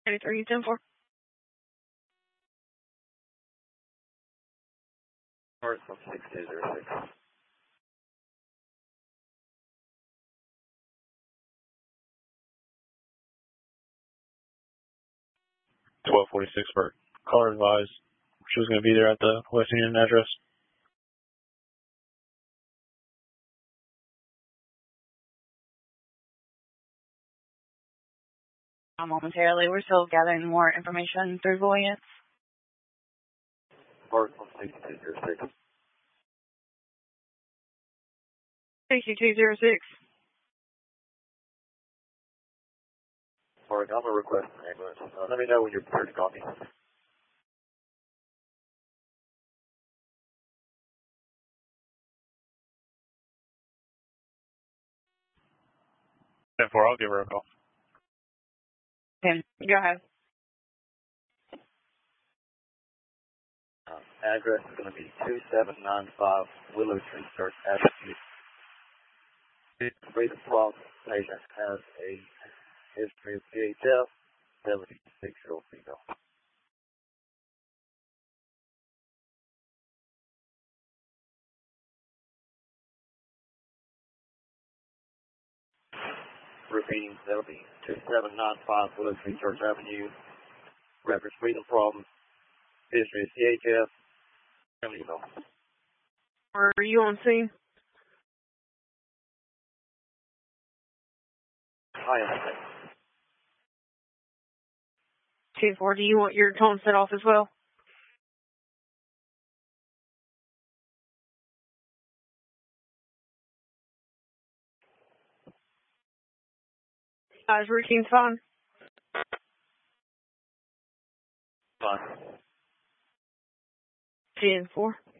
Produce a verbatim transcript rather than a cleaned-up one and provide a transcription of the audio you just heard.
thirty-three, ten four. North one six two zero six. twelve forty-six for car advised. She was going to be there at the West Union address. Momentarily, we're still gathering more information through Voyance. North one six two zero six. sixty-two zero six. Alright, I'm going to request an ambulance. Uh, let me know when you're prepared to call me. ten four, I'll give her a call. Okay, go ahead. Uh, address is going to be two seven nine five Willow Street, Church Avenue. Freedom Plaza patient has a history of C H F, seventy-six-year-old female. Repeating, that'll be two seven nine five Willow Street, Church Avenue. Reference breathing problems, history of C H F, family email. Are you on scene? I am. ten four, do you want your tone set off as well? Uh, is routine fine? Fine. ten four.